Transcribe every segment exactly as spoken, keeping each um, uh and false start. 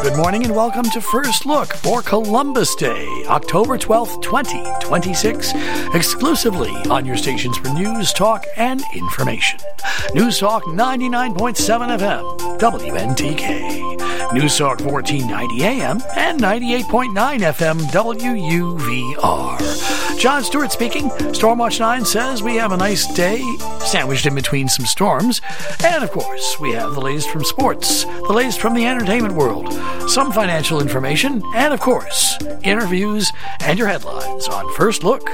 Good morning and welcome to First Look for Columbus Day, October twelfth, twenty twenty-six, exclusively on your stations for news, talk, and information. News Talk ninety-nine point seven F M, W N T K. News Talk fourteen ninety A M and ninety-eight point nine F M, W U V R. John Stewart speaking. Stormwatch nine says we have a nice day, sandwiched in between some storms. And, of course, we have the latest from sports, the latest from the entertainment world, some financial information, and, of course, interviews and your headlines on First Look.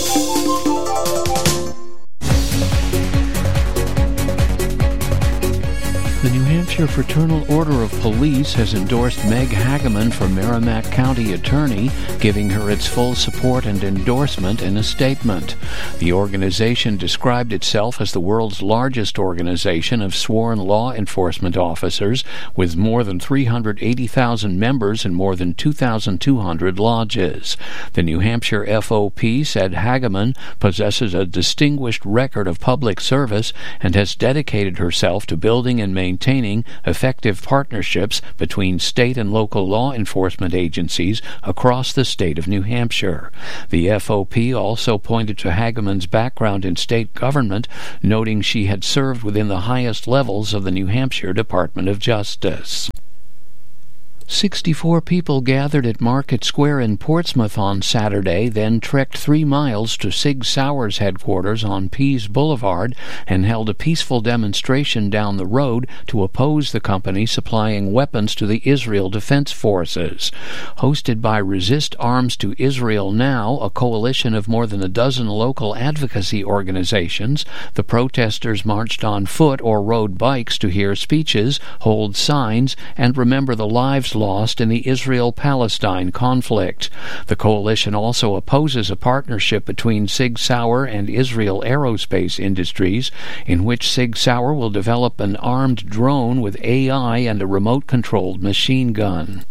The New Hampshire Fraternal Order of Police has endorsed Meg Hageman for Merrimack County Attorney, giving her its full support and endorsement in a statement. The organization described itself as the world's largest organization of sworn law enforcement officers, with more than three hundred eighty thousand members and more than two thousand two hundred lodges. The New Hampshire F O P said Hageman possesses a distinguished record of public service and has dedicated herself to building and maintaining maintaining effective partnerships between state and local law enforcement agencies across the state of New Hampshire. The F O P also pointed to Hageman's background in state government, noting she had served within the highest levels of the New Hampshire Department of Justice. Sixty-four people gathered at Market Square in Portsmouth on Saturday, then trekked three miles to Sig Sauer's headquarters on Pease Boulevard and held a peaceful demonstration down the road to oppose the company supplying weapons to the Israel Defense Forces. Hosted by Resist Arms to Israel Now, a coalition of more than a dozen local advocacy organizations, the protesters marched on foot or rode bikes to hear speeches, hold signs, and remember the lives lost in the Israel-Palestine conflict. The coalition also opposes a partnership between Sig Sauer and Israel Aerospace Industries, in which Sig Sauer will develop an armed drone with A I and a remote-controlled machine gun.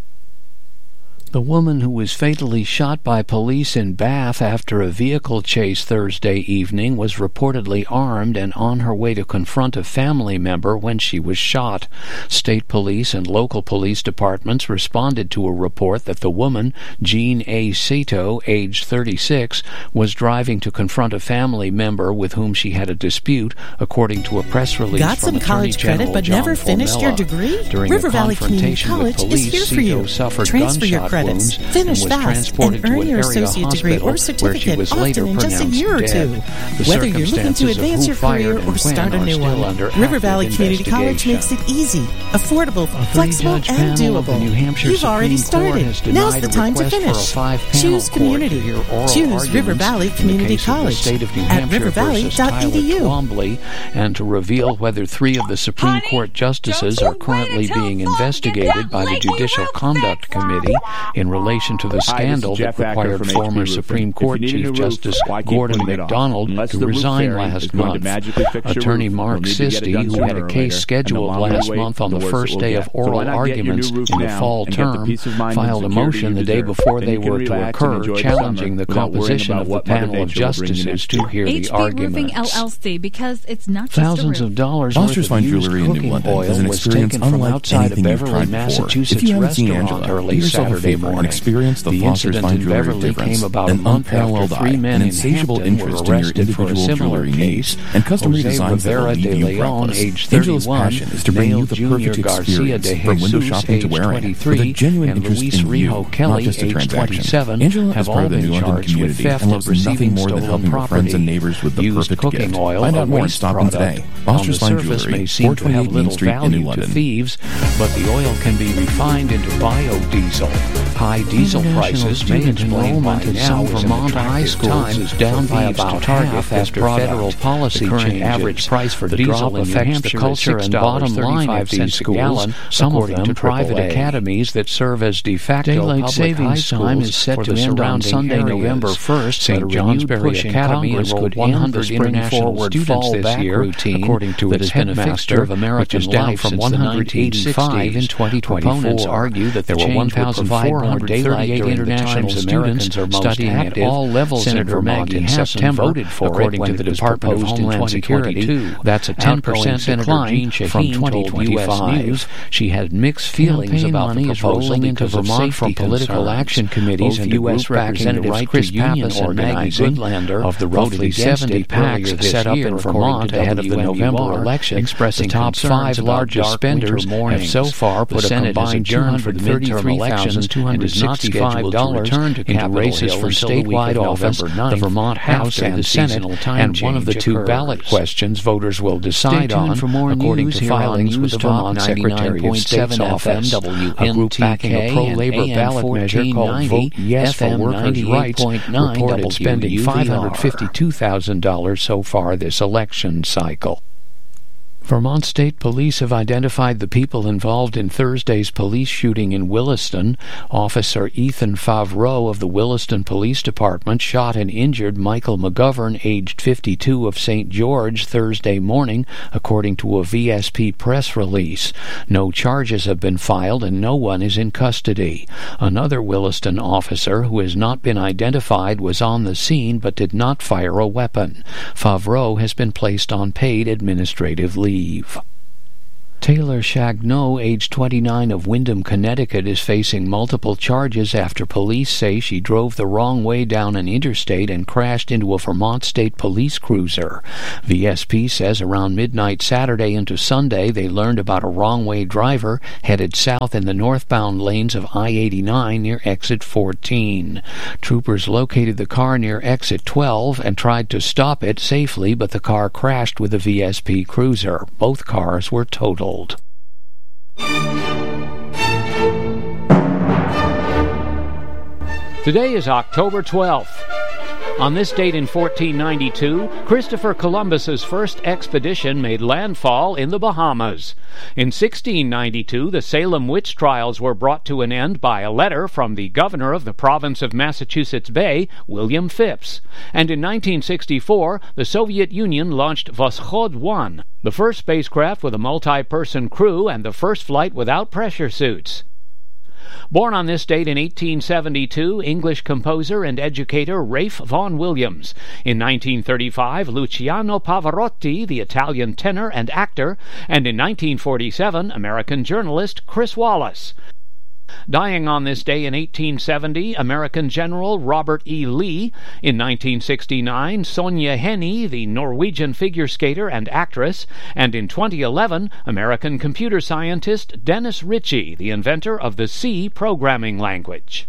The woman who was fatally shot by police in Bath after a vehicle chase Thursday evening was reportedly armed and on her way to confront a family member when she was shot. State police and local police departments responded to a report that the woman, Jean A. Sato, age thirty-six, was driving to confront a family member with whom she had a dispute, according to a press release Got from some college Attorney credit General but John never finished Formella. your degree? During River a Valley Community confrontation with College police, is here for you. Sato suffered Transfer your gunshot credits, wounds finish and was fast, transported and earn to an your area associate degree hospital or where she certificate, was often later in just a pronounced year or dead. two. The Whether you're looking to circumstances of advance who your fired career and or when start a are new still one, under River active Valley Community College investigation. makes it easy, affordable, A flexible, three-judge and panel of the doable. New Hampshire You've already Supreme Court started. has Now's denied the a time to request for a finish. five-panel Choose court community. to hear oral Choose River arguments Valley in the Community case of the College state of New at Hampshire river valley versus dot Tyler e d u. Twombly, and to reveal whether three of the Supreme Honey, Court justices don't are you currently wait until being Thornton investigated gets by the that Judicial leaky Conduct roof Committee in relation to the Hi, this is scandal that Jeff Acker required from former H P Supreme Roofing. Court If you need a Chief new roof, Justice why keep Gordon putting it off? MacDonald Unless to the roof resign fairy is last going to month. magically fix your Attorney roof, Mark you'll need to get it Sisti, done who sooner had a or case later, and the scheduled longer last you wait, month on the the worse first it will day get. of So why oral not get your new arguments roof in the now fall and get the term, peace of mind and filed a security motion you the day deserve? before Then they you can were to relax and occur, enjoy the challenging summer the without worrying composition about of the what Mother panel of Nature will bring you justices next to year. hear H the P arguments. Roofing L L C, because it's not just Thousands a of roof. dollars worth Foster's of Fine used Jewelry in New cooking London oil is an was experience taken from unlike outside a anything you've Beverly, tried before. Massachusetts If you haven't seen restaurant Angela, early do yourself a Saturday favor and morning. experience the The Foster's incident Fine in Jewelry Beverly difference, came about a an month after unparalleled eye, three men an in insatiable Hampton were interest in your arrested for a individual similar jewelry case. needs, and customary Jose designs that will Rivera leave de you Leon, breathless. age Angela's thirty-one, passion is to bring Neil you the Junior perfect Garcia experience, de from window Jesus, shopping to age wearing, twenty-three, with a genuine and interest Luis in you, Rijo not Kelly, just a age transaction. twenty-seven, Angela have is part all of the been New London charged with community theft and and loves nothing receiving more than stolen helping her friends property. and neighbors with the Used perfect cooking gift. oil, Find a out more and waste stop in product. today. On the Foster's Fine surface Jewelry, may seem to have four twenty-eight Main little Street in value New to London. thieves, but the oil can be refined into biodiesel. High diesel prices may explain why now is Vermont high schools is down by about half after federal policy changes. The current average price for diesel affects the culture and bottom line of these schools, some of them private academies that serve as de facto daylight savings time is set to end on Sunday, November first. Saint Johnsbury Academy could one hundred international students this year, according to its headmaster, of American life from one hundred eighty-five in twenty twenty-four. Opponents argue that there were one thousand four four hundred thirty-eight international students are studying at all levels in Vermont in September, voted for according to the Department of Homeland Security. That's a ten percent decline from twenty twenty-five. She had mixed feelings about the proposal into Vermont from political action committees and U S Representative Chris Pappas and Maggie Goodlander of the roughly seventy PACs set up in Vermont ahead of the November election, expressing the top five largest spenders have so far put a combined two hundred thirty-three thousand two hundred sixty-five dollars into races for statewide office, the Vermont House and the Senate, and one of the two ballot questions voters will decide on, according to filings with the Vermont Secretary of State's office. A group backing a pro-labor ballot measure called Vote Yes for Workers' Rights reported spending five hundred fifty-two thousand dollars so far this election cycle. Vermont State Police have identified the people involved in Thursday's police shooting in Williston. Officer Ethan Favreau of the Williston Police Department shot and injured Michael McGovern, aged fifty-two, of Saint George Thursday morning, according to a V S P press release. No charges have been filed and no one is in custody. Another Williston officer, who has not been identified, was on the scene but did not fire a weapon. Favreau has been placed on paid administrative leave. Taylor Chagnon, age twenty-nine, of Windham, Connecticut, is facing multiple charges after police say she drove the wrong way down an interstate and crashed into a Vermont State Police cruiser. V S P says around midnight Saturday into Sunday they learned about a wrong-way driver headed south in the northbound lanes of I eighty-nine near exit fourteen. Troopers located the car near exit twelve and tried to stop it safely, but the car crashed with a V S P cruiser. Both cars were totaled. Today is October twelfth. On this date in fourteen ninety-two, Christopher Columbus's first expedition made landfall in the Bahamas. In sixteen ninety-two, the Salem witch trials were brought to an end by a letter from the governor of the province of Massachusetts Bay, William Phipps. And in nineteen sixty-four, the Soviet Union launched Voskhod one, the first spacecraft with a multi-person crew and the first flight without pressure suits. Born on this date in eighteen seventy-two, English composer and educator Ralph Vaughan Williams. In nineteen thirty-five, Luciano Pavarotti, the Italian tenor and actor. And in nineteen forty-seven, American journalist Chris Wallace. Dying on this day in eighteen seventy, American General Robert E. Lee. In nineteen sixty-nine, Sonja Henie, the Norwegian figure skater and actress. And in twenty eleven, American computer scientist Dennis Ritchie, the inventor of the C programming language.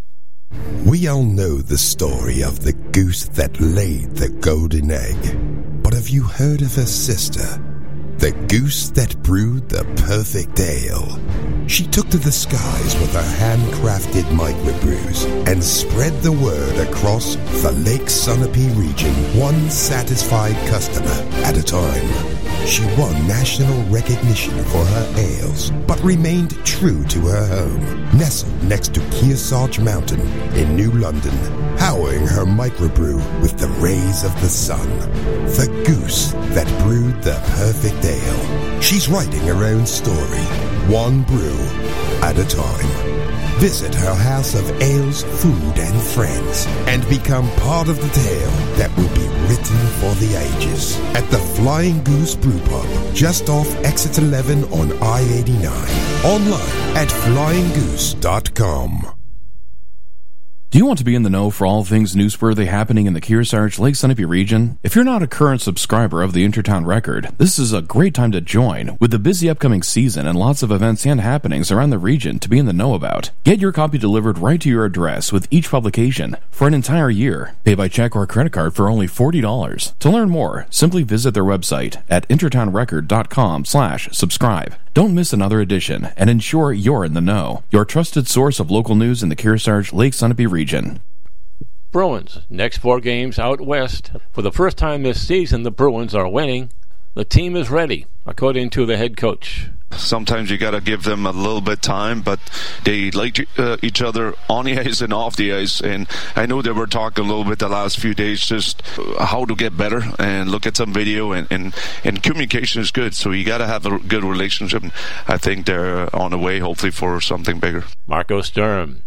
We all know the story of the goose that laid the golden egg. But have you heard of her sister? The goose that brewed the perfect ale. She took to the skies with her handcrafted microbrews and spread the word across the Lake Sunapee region, one satisfied customer at a time. She won national recognition for her ales, but remained true to her home, nestled next to Kearsarge Mountain in New London, powering her microbrew with the rays of the sun. The goose that brewed the perfect ale. She's writing her own story, one brew at a time. Visit her house of ales, food, and friends, and become part of the tale that will be written for the ages at the Flying Goose Brew Pub, just off exit eleven on I eighty-nine. Online at flying goose dot com. Do you want to be in the know for all things newsworthy happening in the Kearsarge Lake Sunapee region? If you're not a current subscriber of the Intertown Record, this is a great time to join, with the busy upcoming season and lots of events and happenings around the region to be in the know about. Get your copy delivered right to your address with each publication for an entire year. Pay by check or credit card for only forty dollars. To learn more, simply visit their website at intertownrecord.com slash subscribe. Don't miss another edition and ensure you're in the know. Your trusted source of local news in the Kearsarge Lake Sunapee region. Region. Bruins, next four games out west. For the first time this season, the Bruins are winning. The team is ready, according to the head coach. Sometimes you got to give them a little bit time, but they like uh, each other on the ice and off the ice. And I know they were talking a little bit the last few days just how to get better and look at some video. And, and, and communication is good, so you got to have a good relationship. I think they're on the way, hopefully, for something bigger. Marco Sturm.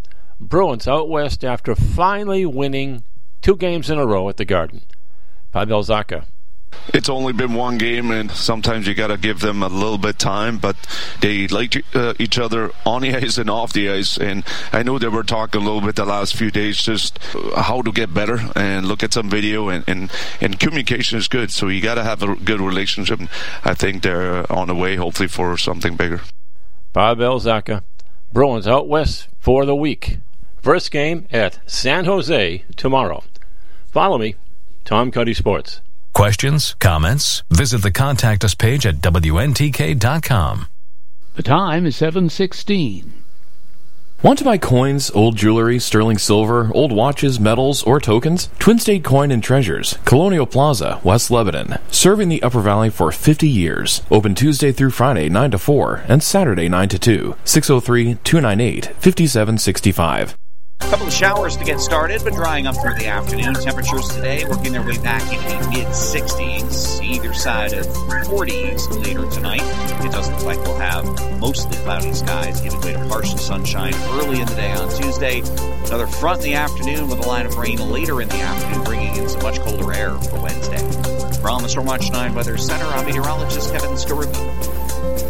Bruins out west after finally winning two games in a row at the Garden. Pavel Zacha. It's only been one game, and sometimes you got to give them a little bit time, but they like uh, each other on the ice and off the ice, and I know they were talking a little bit the last few days just how to get better and look at some video, and, and, and communication is good, so you got to have a good relationship. I think they're on the way, hopefully, for something bigger. Pavel Zacha. Bruins out west for the week. First game at San Jose tomorrow. Follow me, Tom Cuddy Sports. Questions? Comments? Visit the Contact Us page at W N T K dot com. The time is seven sixteen. Want to buy coins, old jewelry, sterling silver, old watches, medals, or tokens? Twin State Coin and Treasures, Colonial Plaza, West Lebanon. Serving the Upper Valley for fifty years. Open Tuesday through Friday, nine to four, and Saturday, nine to two. six oh three, two nine eight, five seven six five. A couple of showers to get started, but drying up through the afternoon. Temperatures today working their way back into the mid-sixties, either side of forties later tonight. It does look like we'll have mostly cloudy skies, giving way to partial sunshine early in the day on Tuesday. Another front in the afternoon with a line of rain later in the afternoon, bringing in some much colder air for Wednesday. From the Stormwatch nine Weather Center, I'm meteorologist Kevin Skarupa.